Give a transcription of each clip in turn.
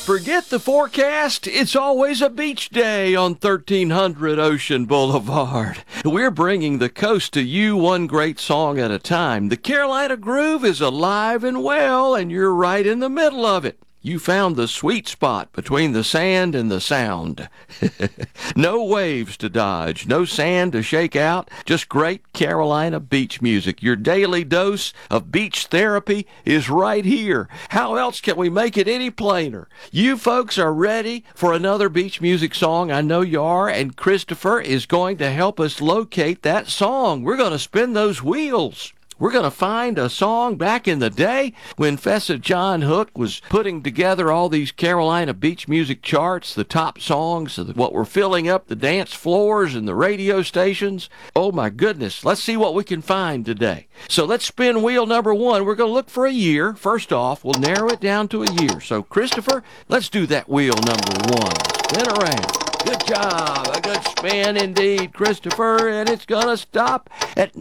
Forget the forecast. It's always a beach day on 1300 Ocean Boulevard. We're bringing the coast to you one great song at a time. The Carolina Groove is alive and well, and you're right in the middle of it. You found the sweet spot between the sand and the sound. No waves to dodge, no sand to shake out, just great Carolina beach music. Your daily dose of beach therapy is right here. How else can we make it any plainer? You folks are ready for another beach music song. I know you are, and Christopher is going to help us locate that song. We're going to spin those wheels. We're going to find a song back in the day when Fessa John Hook was putting together all these Carolina beach music charts, the top songs, what were filling up the dance floors and the radio stations. Oh my goodness, let's see what we can find today. So let's spin wheel number one. We're going to look for a year. First off, we'll narrow it down to a year. So Christopher, let's do that wheel number one. Spin around. Good job. A good spin indeed, Christopher. And it's going to stop at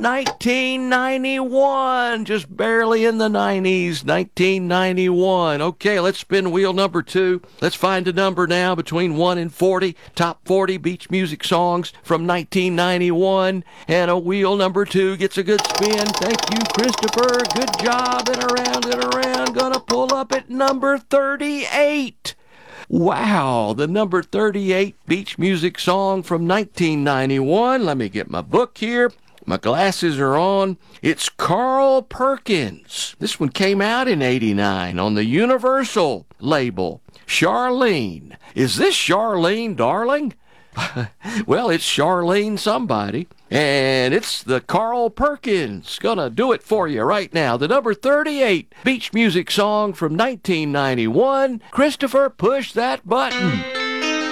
1991. Just barely in the 90s. 1991. Okay, let's spin wheel number two. Let's find a number now between 1 and 40. Top 40 beach music songs from 1991. And a wheel number two gets a good spin. Thank you, Christopher. Good job. And around and around. Gonna pull up at number 38. Wow, the number 38 beach music song from 1991. Let me get my book here. My glasses are on. It's Carl Perkins. This one came out in '89 on the Universal label. Charlene. Is this Charlene, darling? Well, it's Charlene somebody, and it's the Carl Perkins. Gonna do it for you right now. The number 38 beach music song from 1991. Christopher, push that button.